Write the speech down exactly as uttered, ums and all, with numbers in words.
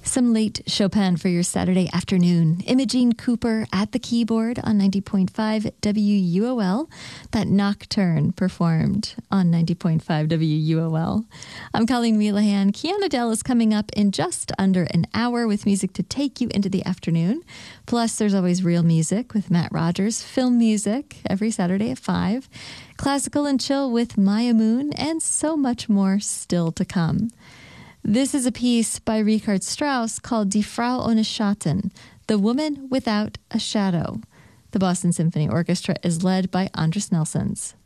Some late Chopin for your Saturday afternoon. Imogene Cooper at the keyboard on ninety point five W U O L. That Nocturne performed on ninety point five W U O L. I'm Colleen Wheelahan. Kiana Dell is coming up in just under an hour with music to take you into the afternoon. Plus, there's always real music with Matt Rogers, film music every Saturday at five, classical and chill with Maya Moon, and so much more still to come. This is a piece by Richard Strauss called Die Frau ohne Schatten, The Woman Without a Shadow. The Boston Symphony Orchestra is led by Andris Nelsons.